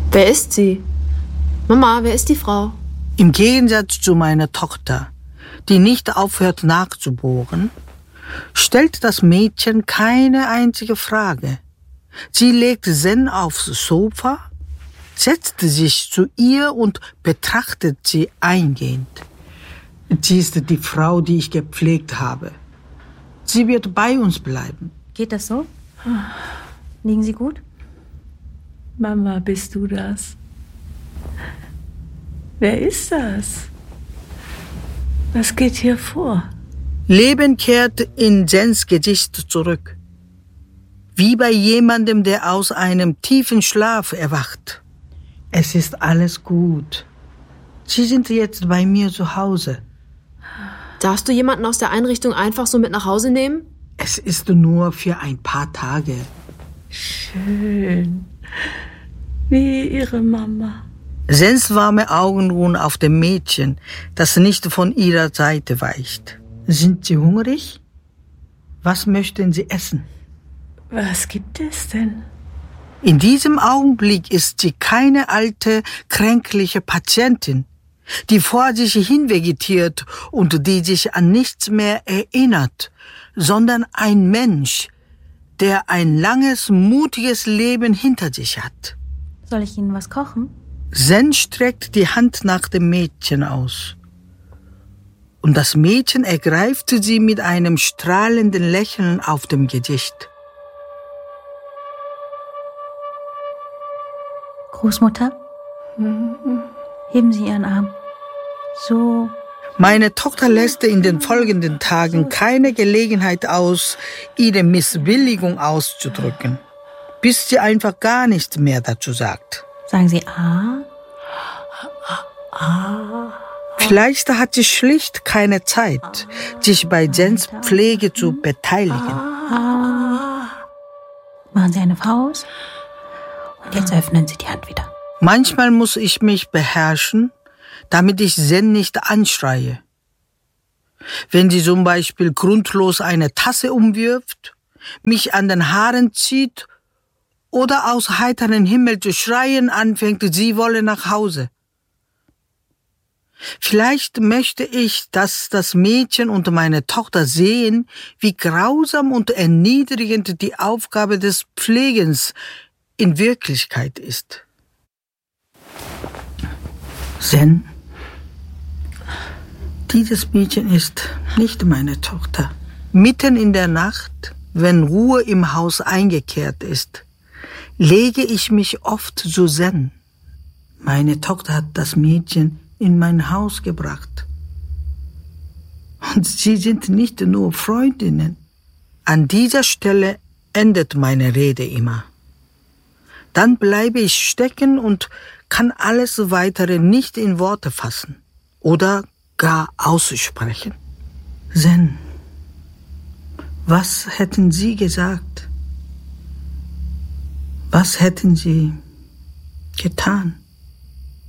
Wer ist sie? Mama, wer ist die Frau? Im Gegensatz zu meiner Tochter, die nicht aufhört nachzubohren, stellt das Mädchen keine einzige Frage. Sie legt Zen aufs Sofa, setzt sich zu ihr und betrachtet sie eingehend. Sie ist die Frau, die ich gepflegt habe. Sie wird bei uns bleiben. Geht das so? Liegen Sie gut? Mama, bist du das? Wer ist das? Was geht hier vor? Leben kehrt in Zens Gesicht zurück. Wie bei jemandem, der aus einem tiefen Schlaf erwacht. Es ist alles gut. Sie sind jetzt bei mir zu Hause. Darfst du jemanden aus der Einrichtung einfach so mit nach Hause nehmen? Es ist nur für ein paar Tage. Schön. Wie Ihre Mama. Zens warme Augen ruhen auf dem Mädchen, das nicht von ihrer Seite weicht. Sind Sie hungrig? Was möchten Sie essen? Was gibt es denn? In diesem Augenblick ist sie keine alte, kränkliche Patientin, die vor sich hinvegetiert und die sich an nichts mehr erinnert, sondern ein Mensch, der ein langes, mutiges Leben hinter sich hat. Soll ich Ihnen was kochen? Zen streckt die Hand nach dem Mädchen aus. Und das Mädchen ergreift sie mit einem strahlenden Lächeln auf dem Gesicht. Großmutter, heben Sie Ihren Arm. So. Meine Tochter lässt in den folgenden Tagen keine Gelegenheit aus, ihre Missbilligung auszudrücken, bis sie einfach gar nichts mehr dazu sagt. Sagen Sie A. Vielleicht hat sie schlicht keine Zeit, sich bei Zens Pflege zu beteiligen. Machen Sie eine Faust. Und jetzt öffnen Sie die Hand wieder. Manchmal muss ich mich beherrschen, damit ich Zen nicht anschreie. Wenn sie zum Beispiel grundlos eine Tasse umwirft, mich an den Haaren zieht oder aus heiterem Himmel zu schreien anfängt, sie wolle nach Hause. Vielleicht möchte ich, dass das Mädchen und meine Tochter sehen, wie grausam und erniedrigend die Aufgabe des Pflegens in Wirklichkeit ist. Zen, dieses Mädchen ist nicht meine Tochter. Mitten in der Nacht, wenn Ruhe im Haus eingekehrt ist, lege ich mich oft zu Zen. Meine Tochter hat das Mädchen in mein Haus gebracht. Und sie sind nicht nur Freundinnen. An dieser Stelle endet meine Rede immer. Dann bleibe ich stecken und kann alles Weitere nicht in Worte fassen oder gar aussprechen. Zen, was hätten Sie gesagt? Was hätten Sie getan?